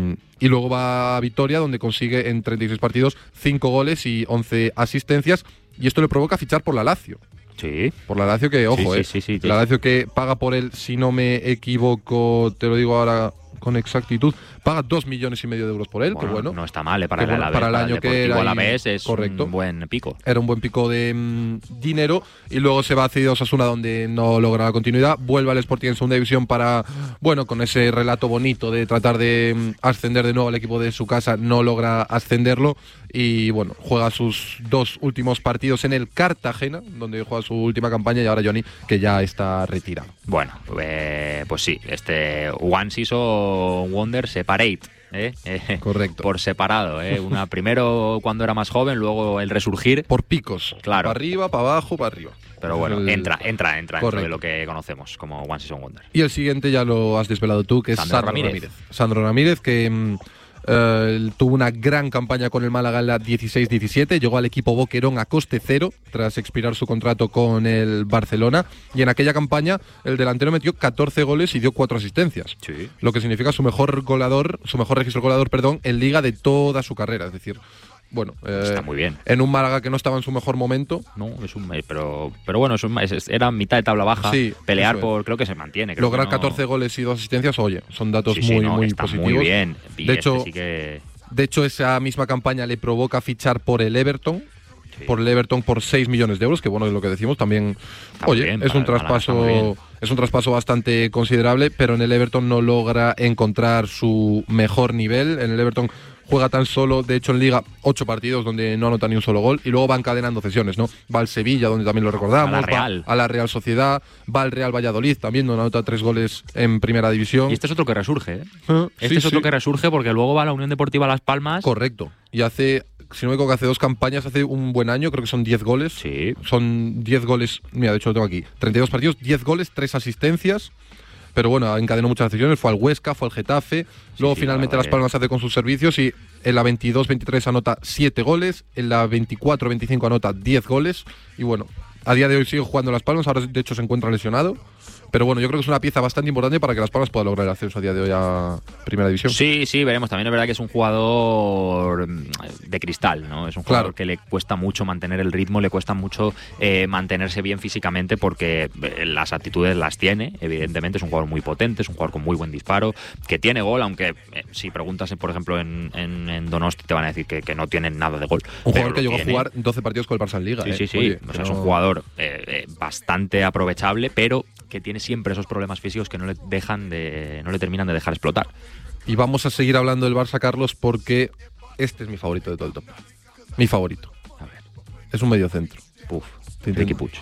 y luego va a Vitoria, donde consigue en treinta y seis partidos cinco goles y once asistencias, y esto le provoca fichar por la Lazio. Sí. Por la Lazio que, ojo, sí, eh. Sí, sí, sí, la sí. Lazio que paga por él, si no me equivoco, te lo digo ahora con exactitud, paga dos millones y medio de euros por él, bueno, que bueno. No está mal, ¿eh? para, que, el, bueno, Alavés, para el para año el que era. Alavés es correcto. un buen pico. Era un buen pico de mmm, dinero, y luego se va a cedido a Osasuna, donde no logra la continuidad. Vuelve al Sporting en segunda división para, bueno, con ese relato bonito de tratar de mmm, ascender de nuevo al equipo de su casa, no logra ascenderlo. Y bueno, juega sus dos últimos partidos en el Cartagena, donde juega su última campaña, y ahora Johnny, que ya está retirado. Bueno, eh, pues sí, este One Season Wonder Separate. ¿Eh? Eh, Correcto. Por separado, ¿eh? Una primero cuando era más joven, luego el resurgir. Por picos. Claro. Para arriba, para abajo, para arriba. Pero bueno, el... entra, entra, entra dentro Correcto. de lo que conocemos como One Season Wonder. Y el siguiente ya lo has desvelado tú, que es Sandro Sandro Ramírez. Ramírez. Sandro Ramírez, que eh, tuvo una gran campaña con el Málaga en la dieciséis diecisiete, llegó al equipo Boquerón a coste cero tras expirar su contrato con el Barcelona, y en aquella campaña el delantero metió catorce goles y dio cuatro asistencias, sí. Lo que significa su mejor goleador, su mejor registro goleador, perdón, en Liga de toda su carrera, es decir, bueno, eh, está muy bien. En un Málaga que no estaba en su mejor momento. No, es un pero pero bueno, es un, es, era mitad de tabla baja. Sí, pelear por, es. creo que se mantiene. Creo Lograr que no... catorce goles y dos asistencias, oye, son datos sí, sí, muy, no, muy está positivos. Muy bien. Y de este hecho, sí que... de hecho, esa misma campaña le provoca fichar por el Everton. Sí. Por el Everton por seis millones de euros, que bueno, es lo que decimos también. Está oye, bien, es un traspaso es un traspaso bastante considerable, pero en el Everton no logra encontrar su mejor nivel. En el Everton juega tan solo, de hecho en Liga, ocho partidos donde no anota ni un solo gol, y luego va encadenando cesiones, ¿no? Va al Sevilla, donde también lo recordamos, a la Real, va a la Real Sociedad, va al Real Valladolid también, donde anota tres goles en primera división. Y este es otro que resurge, ¿eh? ¿Eh? Este sí, es otro sí. que resurge porque luego va a la Unión Deportiva Las Palmas. Correcto. Y hace, si no me equivoco, hace dos campañas, hace un buen año, creo que son diez goles. Sí. Son diez goles, mira, de hecho lo tengo aquí, treinta y dos partidos, diez goles, tres asistencias. Pero bueno, encadenó muchas decisiones, fue al Huesca, fue al Getafe, sí, luego sí, finalmente claro, Las Palmas hace con sus servicios, y en la veintidós veintitrés anota siete goles, en la veinticuatro veinticinco anota diez goles, y bueno, a día de hoy sigue jugando Las Palmas, ahora de hecho se encuentra lesionado. Pero bueno, yo creo que es una pieza bastante importante para que Las Palmas pueda lograr el ascenso a día de hoy a Primera División. Sí, sí, veremos. También es verdad que es un jugador de cristal, ¿no? Es un jugador claro. que le cuesta mucho mantener el ritmo, le cuesta mucho eh, mantenerse bien físicamente, porque las actitudes las tiene, evidentemente. Es un jugador muy potente, es un jugador con muy buen disparo, que tiene gol, aunque eh, si preguntas, por ejemplo, en, en, en Donosti te van a decir que, que no tienen nada de gol. Un jugador que tiene. llegó a jugar doce partidos con el Barça en Liga. Sí, eh. sí, sí. Oye, o sea, no... es un jugador eh, eh, bastante aprovechable, pero que tiene siempre esos problemas físicos que no le dejan de, no le terminan de dejar explotar. Y vamos a seguir hablando del Barça, Carlos, porque este es mi favorito de todo el top. Mi favorito. A ver. Es un mediocentro. Puf. Riqui Puig.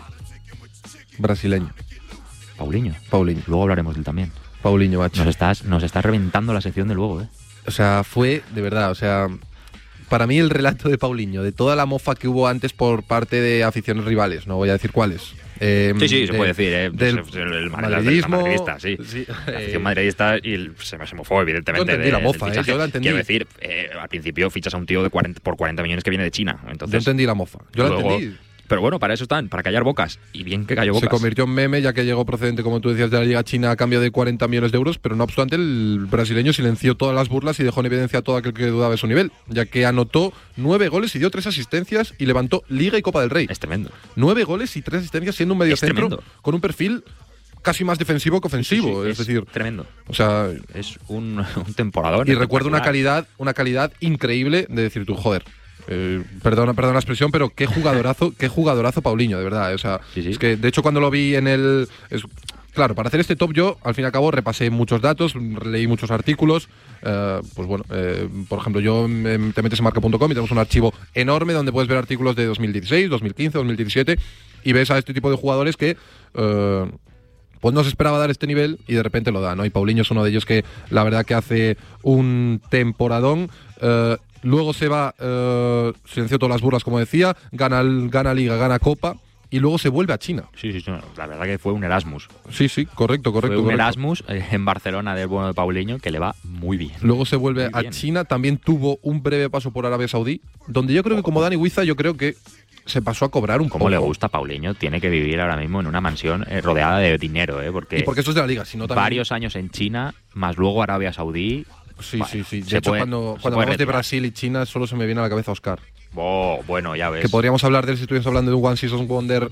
Brasileño. Paulinho. Paulinho. Luego hablaremos de él también. Paulinho, macho. Nos estás, nos estás reventando la sección de luego, ¿eh? O sea, fue, de verdad, o sea... Para mí el relato de Paulinho, de toda la mofa que hubo antes por parte de aficiones rivales, no voy a decir cuáles. Eh, sí, sí, se de, puede decir, ¿eh? Del el, el madridismo. madridista, sí. sí la afición eh, madridista y el, se me se mofó, evidentemente. Yo entendí de, la mofa, ¿eh? Yo la entendí. Quiero decir, eh, al principio fichas a un tío de cuarenta, por cuarenta millones que viene de China. Entonces, yo entendí la mofa, yo luego, la entendí. Pero bueno, para eso están, para callar bocas. Y bien que calló bocas. Se convirtió en meme, ya que llegó procedente, como tú decías, de la Liga China a cambio de cuarenta millones de euros, pero no obstante el brasileño silenció todas las burlas y dejó en evidencia a todo aquel que dudaba de su nivel, ya que anotó nueve goles y dio tres asistencias y levantó Liga y Copa del Rey. Es tremendo. Nueve goles y tres asistencias siendo un mediocentro con un perfil casi más defensivo que ofensivo, sí, sí, es, es decir, tremendo. O sea, es un, un temporador. Y recuerdo una calidad, una calidad increíble de decir tú, joder. Eh, perdona, perdona la expresión, pero qué jugadorazo, qué jugadorazo Paulinho, de verdad. O sea, sí, sí. es que de hecho cuando lo vi en el, es, claro, para hacer este top yo al fin y al cabo repasé muchos datos, leí muchos artículos. Eh, pues bueno, eh, por ejemplo, yo me, te metes en marca punto com y tenemos un archivo enorme donde puedes ver artículos de dos mil dieciséis, dos mil quince, dos mil diecisiete y ves a este tipo de jugadores que eh, pues no se esperaba dar este nivel y de repente lo da, ¿no? Y Paulinho es uno de ellos que la verdad que hace un temporadón. Eh, Luego se va, eh, silenció todas las burlas, como decía, gana, gana Liga, gana Copa y luego se vuelve a China. Sí, sí, sí, la verdad que fue un Erasmus. Sí, sí, correcto, correcto. Fue un correcto. Erasmus eh, en Barcelona del bueno de Paulinho que le va muy bien. Luego se vuelve a China, también tuvo un breve paso por Arabia Saudí, donde yo creo que como Dani Huiza, yo creo que se pasó a cobrar un Como poco. le gusta a Paulinho, tiene que vivir ahora mismo en una mansión eh, rodeada de dinero, ¿eh? Porque, y porque eso es de la Liga, sino también... varios años en China, más luego Arabia Saudí. Sí, bueno, sí, sí. De hecho, puede, cuando, cuando hablamos de Brasil y China, solo se me viene a la cabeza Oscar. Oh, bueno, ya ves. Que podríamos hablar de él si estuviéramos hablando de un One Season Wonder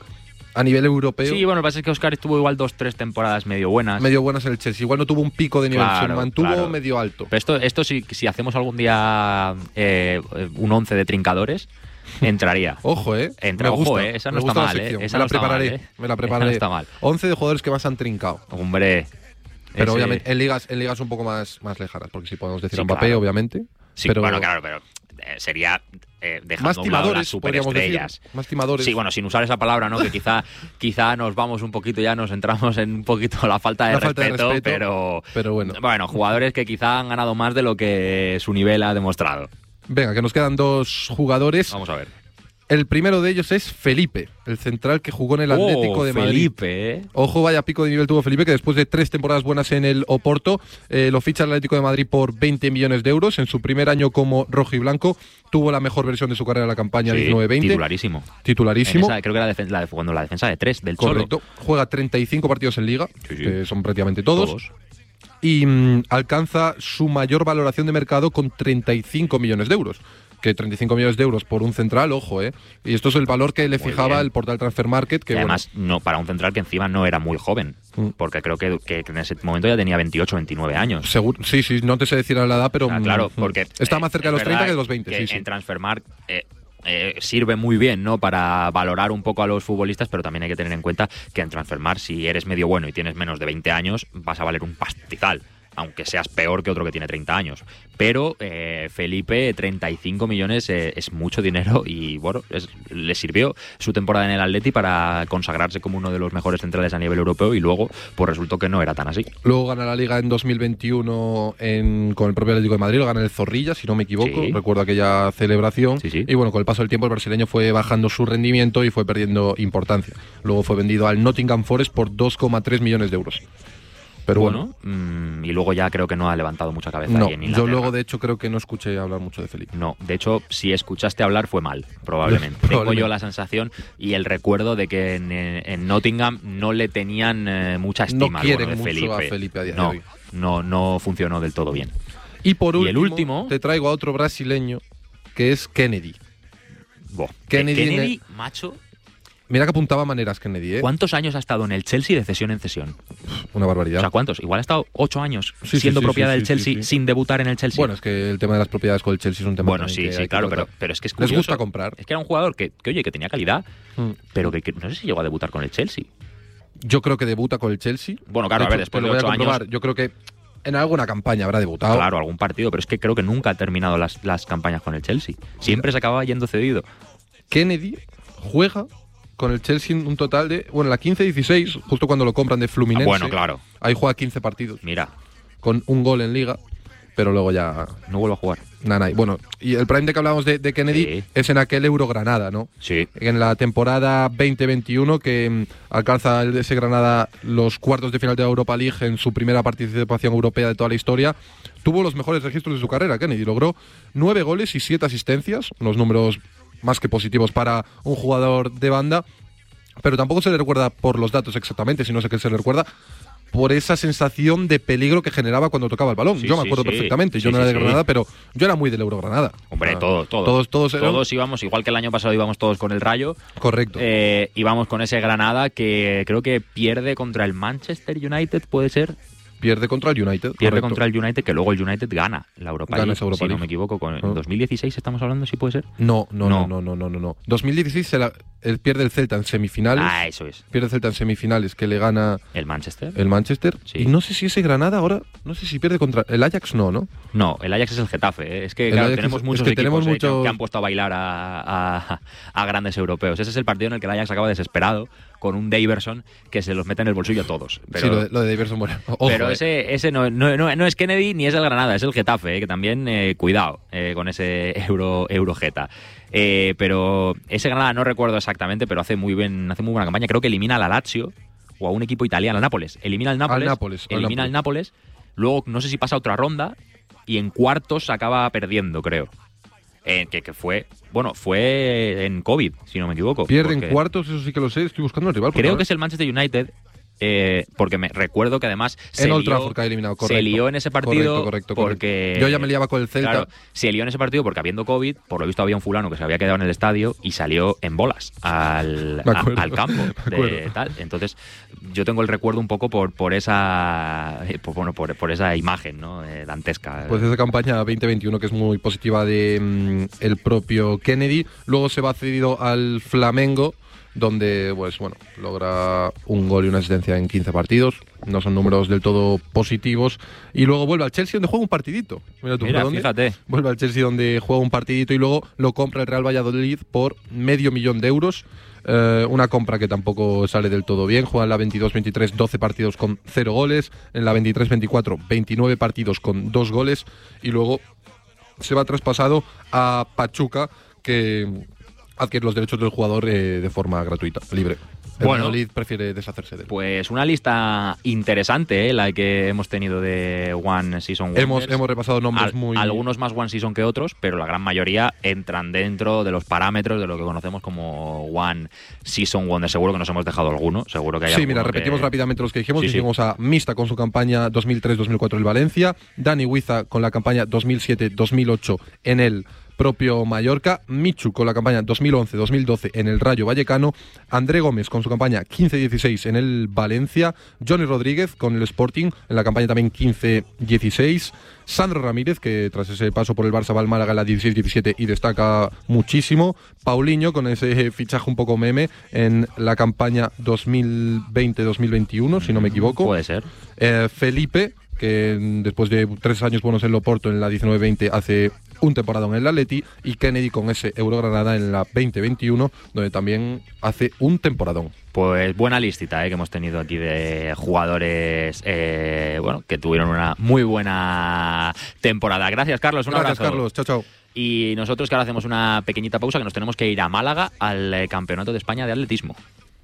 A nivel europeo. Sí, bueno, lo que pasa es que Óscar estuvo igual dos, tres temporadas medio buenas. Medio buenas en el Chelsea. Igual no tuvo un pico de nivel, Claro, se mantuvo claro. medio alto. Pero esto, esto si, si hacemos algún día eh, un once de trincadores, entraría. Ojo, ¿eh? Entra, me gusta, ojo, ¿eh? Esa no me está gusta la mal, ¿eh? sección. Esa me no la está prepararé, mal, ¿eh? me la Esa prepararé. no está mal. once de jugadores que más han trincado. Hombre. Pero ese- obviamente en ligas, en ligas un poco más, más lejanas, porque si podemos decir Sí, a Mbappé, claro. obviamente. Sí, pero bueno, claro, pero eh, sería eh, dejando más a un lado las timadores, podríamos decir. superestrellas. Más timadores. Sí, bueno, sin usar esa palabra, ¿no? Que quizá, quizá nos vamos un poquito, ya nos entramos en un poquito la falta de, La respeto, falta de respeto, pero, pero bueno. Bueno, jugadores que quizá han ganado más de lo que su nivel ha demostrado. Venga, que nos quedan dos jugadores. Vamos a ver. El primero de ellos es Felipe, el central que jugó en el Atlético Oh, de Madrid. Felipe, ¿eh? Ojo, vaya pico de nivel tuvo Felipe, que después de tres temporadas buenas en el Oporto, eh, lo ficha el Atlético de Madrid por veinte millones de euros. En su primer año como rojo y blanco, tuvo la mejor versión de su carrera en la campaña Sí, diecinueve veinte. titularísimo. Titularísimo. En esa, creo que era la defensa, la, cuando la defensa de tres del Cholo. Correcto. Juega treinta y cinco partidos en Liga, Sí, sí. que son prácticamente todos. Todos. Y mm, alcanza su mayor valoración de mercado con treinta y cinco millones de euros. Que treinta y cinco millones de euros por un central, ojo, ¿eh? Y esto es el valor que le Muy fijaba bien. el portal Transfer Market. Que Y además, no, para un central que encima no era muy joven, Mm. porque creo que, que en ese momento ya tenía veintiocho, veintinueve años. bueno, seguro, sí, sí, no te sé decir la edad, pero. O sea, claro, mm, porque está eh, más cerca de es los treinta verdad que de los veinte, que sí, sí. En Transfermarkt eh, eh, sirve muy bien, ¿no? Para valorar un poco a los futbolistas, pero también hay que tener en cuenta que en Transfermarkt, si eres medio bueno y tienes menos de veinte años, vas a valer un pastizal, aunque seas peor que otro que tiene treinta años. Pero eh, Felipe, treinta y cinco millones eh, es mucho dinero y bueno, es- le sirvió su temporada en el Atleti para consagrarse como uno de los mejores centrales a nivel europeo y luego pues resultó que no era tan así. Luego gana la Liga en dos mil veintiuno en- con el propio Atlético de Madrid, lo gana el Zorrilla, si no me equivoco. Sí. Recuerdo aquella celebración. Sí, sí. Y bueno, con el paso del tiempo el brasileño fue bajando su rendimiento y fue perdiendo importancia. Luego fue vendido al Nottingham Forest por dos coma tres millones de euros. Pero bueno, mm, y luego ya creo que no ha levantado mucha cabeza no, ahí en yo Inglaterra. luego de hecho creo que no escuché hablar mucho de Felipe. No, de hecho, si escuchaste hablar fue mal, probablemente. Tengo Probablemente. yo la sensación y el recuerdo de que en, en Nottingham no le tenían eh, mucha estima No al quieren bueno de mucho Felipe. a Felipe a día de no, hoy. no, no funcionó del todo bien. Y por Y último, el último- te traigo a otro brasileño que es Kennedy. Bo. Kennedy Kennedy, en el- macho, Mira que apuntaba maneras Kennedy, ¿eh? ¿cuántos años ha estado en el Chelsea de cesión en cesión? Una barbaridad. O sea, ¿cuántos? Igual ha estado ocho años Sí, sí, siendo sí, propiedad sí, del sí, Chelsea sí, sí. sin debutar en el Chelsea. Bueno, es que el tema de las propiedades con el Chelsea es un tema Bueno, también sí, que sí, hay que claro, pero, tratar. pero es que es Les curioso. gusta comprar. Es que era un jugador que, que, oye, que tenía calidad, Mm. pero que, que no sé si llegó a debutar con el Chelsea. Yo creo que debuta con el Chelsea. Bueno, claro, De a ver, hecho, después te de lo voy a ocho comprobar. años- Yo creo que en alguna campaña habrá debutado. Claro, algún partido, pero es que creo que nunca ha terminado las, las campañas con el Chelsea. Siempre se acababa yendo cedido. Kennedy juega con el Chelsea en un total de, bueno, la quince dieciséis, justo cuando lo compran de Fluminense. Ah, bueno, claro. Ahí juega quince partidos, Mira, con un gol en Liga, pero luego ya no vuelvo a jugar. nada. nada. Bueno, y el prime de que hablábamos de, de Kennedy Sí. es en aquel Euro Granada, ¿no? Sí. En la temporada veinte veintiuno que mm, alcanza el ese Granada los cuartos de final de la Europa League en su primera participación europea de toda la historia. Tuvo los mejores registros de su carrera, Kennedy. Logró nueve goles y siete asistencias, unos números más que positivos para un jugador de banda, pero tampoco se le recuerda por los datos exactamente, sino que se le recuerda por esa sensación de peligro que generaba cuando tocaba el balón. Sí, yo me sí, acuerdo sí. perfectamente, yo Sí, no era sí, de sí. Granada, pero yo era muy del Euro Granada. Hombre, Ah, todo, todo. Todos, todos eran- Todos íbamos, igual que el año pasado íbamos todos con el Rayo, Correcto. eh, íbamos con ese Granada que creo que pierde contra el Manchester United, puede ser. Pierde contra el United. Pierde correcto. contra el United, que luego el United gana la Europa Gana League, esa Europa si no League. me equivoco. Con, ¿En Ah. dos mil dieciséis estamos hablando, si puede ser? No, no, No. no, no, no, no, no. dos mil dieciséis se la- él pierde el Celta en semifinales. Ah, eso es. Pierde el Celta en semifinales que le gana ¿El Manchester? el Manchester. Sí. Y no sé si ese Granada ahora, no sé si pierde contra el Ajax, no, ¿no? No, el Ajax es el Getafe. ¿eh? Es que El claro, Ajax tenemos es- muchos es que equipos tenemos eh, que- muchos- que han puesto a bailar a, a- a grandes europeos. Ese es el partido en el que el Ajax acaba desesperado con un Daverson que se los mete en el bolsillo a todos. Pero, sí, lo de, lo de Daverson Moreno. Ojo, pero eh. ese, ese no, no, no- no es Kennedy ni es el Granada, es el Getafe, eh, que también, eh, cuidado eh, con ese Euro, Eurogeta. Eh, pero ese Granada no recuerdo exactamente, pero hace muy, bien, hace muy buena campaña. Creo que elimina al Lazio o a un equipo italiano, al Nápoles. Elimina al Nápoles, Al Nápoles, al elimina al Nápoles. Luego no sé si pasa otra ronda y en cuartos acaba perdiendo, creo. Eh, que, que fue, bueno, fue en COVID, si no me equivoco. Pierde en porque cuartos, eso sí que lo sé. Estoy buscando el rival. porque Creo ahora- que es el Manchester United eh, porque me recuerdo que además se en Old lió, Trafford que ha eliminado, correcto. Se lió en ese partido correcto, correcto, porque... correcto. Yo ya me liaba con el Celta. Claro, se lió en ese partido porque habiendo COVID, por lo visto había un fulano que se había quedado en el estadio y salió en bolas al, a, al campo. De, tal. Entonces, yo tengo el recuerdo un poco por, por esa por, bueno, por, por esa imagen, ¿no? Eh, dantesca. Pues esa campaña veinte veintiuno que es muy positiva de mm, el propio Kennedy. Luego se va cedido al Flamengo, donde pues bueno, logra un gol y una asistencia en quince partidos. No son números del todo positivos. Y luego vuelve al Chelsea, donde juega un partidito. Mira, tú, Mira dónde. fíjate. Vuelve al Chelsea, donde juega un partidito, y luego lo compra el Real Valladolid por medio millón de euros. Eh, una compra que tampoco sale del todo bien. Juega en la veintidós veintitrés doce partidos con cero goles. En la veintitrés veinticuatro veintinueve partidos con dos goles. Y luego se va traspasado a Pachuca, que adquiere los derechos del jugador eh, de forma gratuita, libre. El Bueno, Valladolid prefiere deshacerse de él. Pues una lista interesante, ¿eh? La que hemos tenido de One Season Wonders. Hemos, hemos repasado nombres Al, muy... Algunos más One Season que otros, pero la gran mayoría entran dentro de los parámetros de lo que conocemos como One Season Wonders. Seguro que nos hemos dejado alguno, seguro que hay Sí, mira, repetimos que... rápidamente los que dijimos. Sí, Dijimos sí. a Mista con su campaña dos mil tres dos mil cuatro en el Valencia, Dani Huiza con la campaña dos mil siete dos mil ocho en el propio Mallorca, Michu con la campaña dos mil once dos mil doce en el Rayo Vallecano, André Gómez con su campaña quince dieciséis en el Valencia, Johnny Rodríguez con el Sporting en la campaña también quince dieciséis, Sandro Ramírez, que tras ese paso por el Barça va al Málaga en la dieciséis diecisiete y destaca muchísimo, Paulinho con ese fichaje un poco meme en la campaña dos mil veinte dos mil veintiuno, si no me equivoco. Puede ser. Eh, Felipe, que después de tres años buenos en Loporto en la diecinueve veinte hace un temporada en el Atleti, y Kennedy con ese Eurogranada en la veinte veintiuno, donde también hace un temporadón. Pues buena listita, ¿eh? Que hemos tenido aquí de jugadores eh, bueno, que tuvieron una muy buena temporada. Gracias, Carlos. Un Gracias, abrazo. Carlos. Chao, chao. Y nosotros que ahora hacemos una pequeñita pausa, que nos tenemos que ir a Málaga al eh, Campeonato de España de Atletismo.